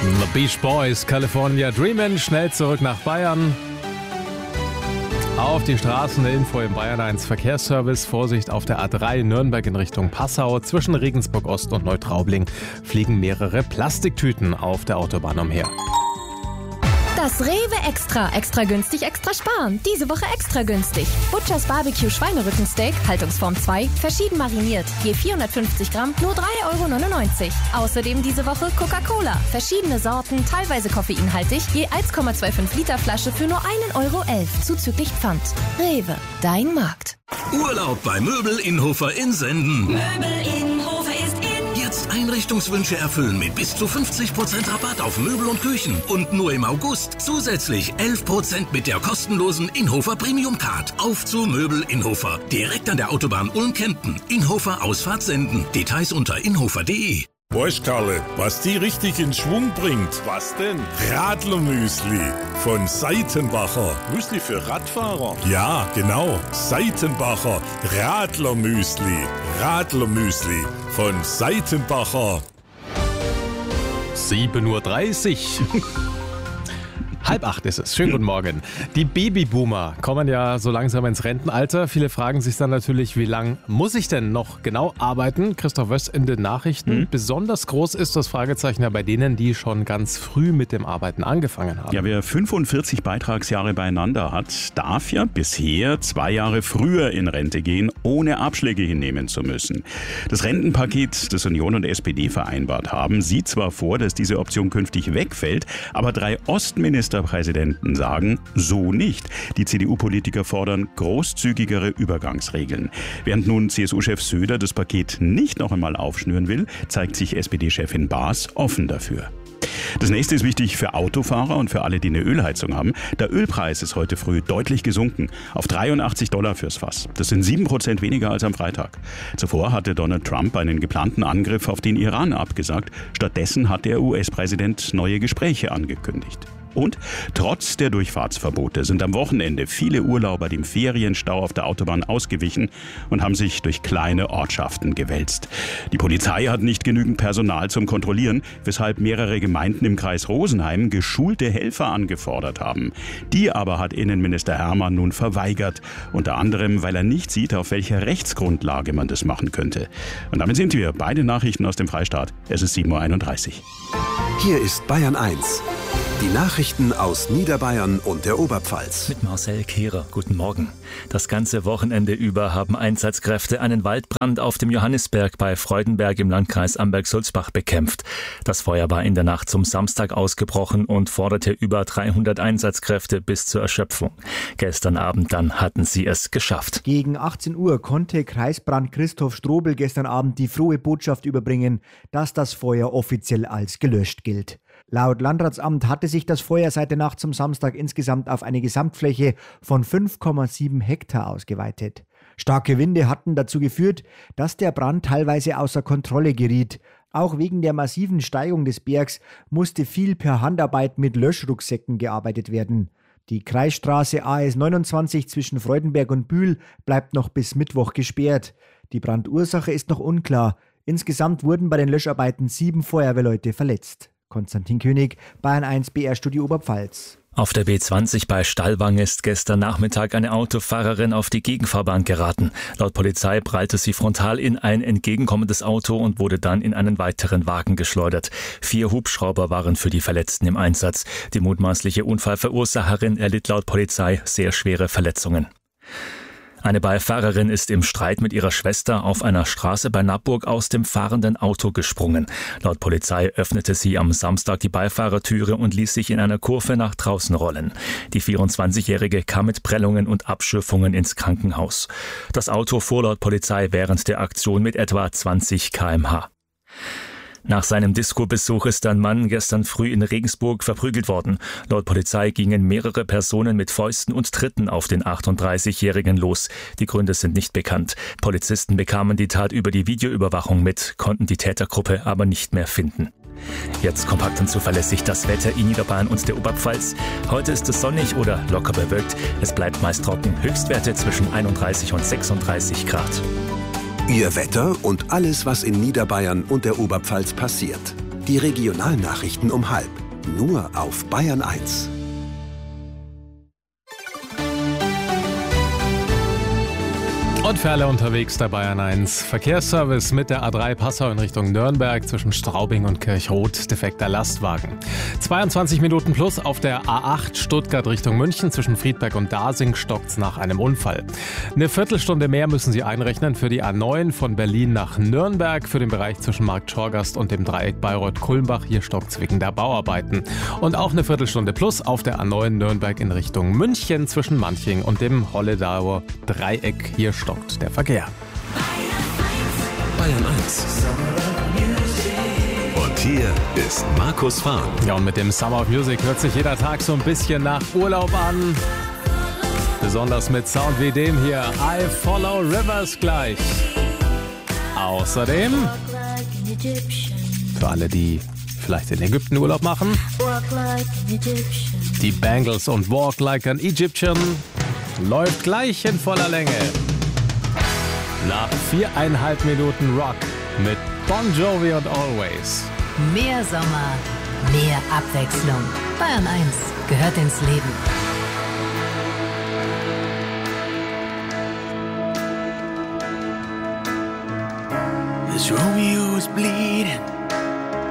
The Beach Boys, California Dreamin', schnell zurück nach Bayern. Auf die Straßen, eine Info im Bayern 1 Verkehrsservice. Vorsicht auf der A3 Nürnberg in Richtung Passau. Zwischen Regensburg Ost und Neutraubling fliegen mehrere Plastiktüten auf der Autobahn umher. Das Rewe Extra. Extra günstig, extra sparen. Diese Woche extra günstig. Butchers Barbecue Schweinerückensteak, Haltungsform 2, verschieden mariniert. Je 450 Gramm, nur 3,99 €. Außerdem diese Woche Coca-Cola. Verschiedene Sorten, teilweise koffeinhaltig. Je 1,25 Liter Flasche für nur 1,11 € zuzüglich Pfand. Rewe, dein Markt. Urlaub bei Möbel Innhofer in Senden. Möbel Innhofer ist in. Jetzt Einrichtungswünsche erfüllen mit bis zu 50% Rabatt auf Möbel und Küchen. Und nur im August zusätzlich 11% mit der kostenlosen Innhofer Premium Card. Auf zu Möbel Innhofer. Direkt an der Autobahn Ulm-Kempten. Innhofer Ausfahrt Senden. Details unter innhofer.de. Weißt Karle, was die richtig in Schwung bringt? Was denn? Radlermüsli von Seitenbacher. Müsli für Radfahrer? Ja, genau. Seitenbacher Radlermüsli. Radlermüsli von Seitenbacher. 7:30 Uhr. 7:30 ist es. Schönen guten Morgen. Die Babyboomer kommen ja so langsam ins Rentenalter. Viele fragen sich dann natürlich, wie lang muss ich denn noch genau arbeiten? Christoph Wöss in den Nachrichten. Besonders groß ist das Fragezeichen ja bei denen, die schon ganz früh mit dem Arbeiten angefangen haben. Ja, wer 45 Beitragsjahre beieinander hat, darf ja bisher 2 Jahre früher in Rente gehen, ohne Abschläge hinnehmen zu müssen. Das Rentenpaket, das Union und SPD vereinbart haben, sieht zwar vor, dass diese Option künftig wegfällt, aber 3 Ostministerpräsidenten sagen, so nicht. Die CDU-Politiker fordern großzügigere Übergangsregeln. Während nun CSU-Chef Söder das Paket nicht noch einmal aufschnüren will, zeigt sich SPD-Chefin Baas offen dafür. Das nächste ist wichtig für Autofahrer und für alle, die eine Ölheizung haben. Der Ölpreis ist heute früh deutlich gesunken, auf $83 fürs Fass. Das sind 7% weniger als am Freitag. Zuvor hatte Donald Trump einen geplanten Angriff auf den Iran abgesagt. Stattdessen hat der US-Präsident neue Gespräche angekündigt. Und trotz der Durchfahrtsverbote sind am Wochenende viele Urlauber dem Ferienstau auf der Autobahn ausgewichen und haben sich durch kleine Ortschaften gewälzt. Die Polizei hat nicht genügend Personal zum Kontrollieren, weshalb mehrere Gemeinden im Kreis Rosenheim geschulte Helfer angefordert haben. Die aber hat Innenminister Hermann nun verweigert. Unter anderem, weil er nicht sieht, auf welcher Rechtsgrundlage man das machen könnte. Und damit sind wir bei den Nachrichten aus dem Freistaat. Es ist 7:31 Uhr. Hier ist Bayern 1. Die Nachrichten aus Niederbayern und der Oberpfalz. Mit Marcel Kehrer. Guten Morgen. Das ganze Wochenende über haben Einsatzkräfte einen Waldbrand auf dem Johannisberg bei Freudenberg im Landkreis Amberg-Sulzbach bekämpft. Das Feuer war in der Nacht zum Samstag ausgebrochen und forderte über 300 Einsatzkräfte bis zur Erschöpfung. Gestern Abend dann hatten sie es geschafft. Gegen 18 Uhr konnte Kreisbrand Christoph Strobel gestern Abend die frohe Botschaft überbringen, dass das Feuer offiziell als gelöscht gilt. Laut Landratsamt hatte sich das Feuer seit der Nacht zum Samstag insgesamt auf eine Gesamtfläche von 5,7 Hektar ausgeweitet. Starke Winde hatten dazu geführt, dass der Brand teilweise außer Kontrolle geriet. Auch wegen der massiven Steigung des Bergs musste viel per Handarbeit mit Löschrucksäcken gearbeitet werden. Die Kreisstraße AS 29 zwischen Freudenberg und Bühl bleibt noch bis Mittwoch gesperrt. Die Brandursache ist noch unklar. Insgesamt wurden bei den Löscharbeiten 7 Feuerwehrleute verletzt. Konstantin König, Bayern 1 BR-Studio Oberpfalz. Auf der B20 bei Stallwang ist gestern Nachmittag eine Autofahrerin auf die Gegenfahrbahn geraten. Laut Polizei prallte sie frontal in ein entgegenkommendes Auto und wurde dann in einen weiteren Wagen geschleudert. 4 Hubschrauber waren für die Verletzten im Einsatz. Die mutmaßliche Unfallverursacherin erlitt laut Polizei sehr schwere Verletzungen. Eine Beifahrerin ist im Streit mit ihrer Schwester auf einer Straße bei Nappburg aus dem fahrenden Auto gesprungen. Laut Polizei öffnete sie am Samstag die Beifahrertüre und ließ sich in einer Kurve nach draußen rollen. Die 24-Jährige kam mit Prellungen und Abschürfungen ins Krankenhaus. Das Auto fuhr laut Polizei während der Aktion mit etwa 20 km/h. Nach seinem Disco-Besuch ist ein Mann gestern früh in Regensburg verprügelt worden. Laut Polizei gingen mehrere Personen mit Fäusten und Tritten auf den 38-Jährigen los. Die Gründe sind nicht bekannt. Polizisten bekamen die Tat über die Videoüberwachung mit, konnten die Tätergruppe aber nicht mehr finden. Jetzt kompakt und zuverlässig das Wetter in Niederbayern und der Oberpfalz. Heute ist es sonnig oder locker bewölkt. Es bleibt meist trocken. Höchstwerte zwischen 31 und 36 Grad. Ihr Wetter und alles, was in Niederbayern und der Oberpfalz passiert. Die Regionalnachrichten um 12:30. Nur auf Bayern 1. Und für alle unterwegs der Bayern 1. Verkehrsservice mit der A3 Passau in Richtung Nürnberg zwischen Straubing und Kirchroth. Defekter Lastwagen. 22 Minuten plus auf der A8 Stuttgart Richtung München zwischen Friedberg und Dasing stockt's nach einem Unfall. Eine Viertelstunde mehr müssen Sie einrechnen für die A9 von Berlin nach Nürnberg für den Bereich zwischen Marktschorgast und dem Dreieck Bayreuth-Kulmbach. Hier stockt's wegen der Bauarbeiten. Und auch eine Viertelstunde plus auf der A9 Nürnberg in Richtung München zwischen Manching und dem Holledauer Dreieck. Hier stockt der Verkehr. Bayern 1. Und hier ist Markus Fahren. Ja, und mit dem Summer of Music hört sich jeder Tag so ein bisschen nach Urlaub an. Besonders mit Sound wie dem hier. I Follow Rivers gleich. Außerdem, für alle, die vielleicht in Ägypten Urlaub machen, die Bangles und Walk Like an Egyptian läuft gleich in voller Länge. Nach 4,5 Minuten Rock mit Bon Jovi und Always. Mehr Sommer, mehr Abwechslung. Bayern 1 gehört ins Leben. This Romeo is bleeding.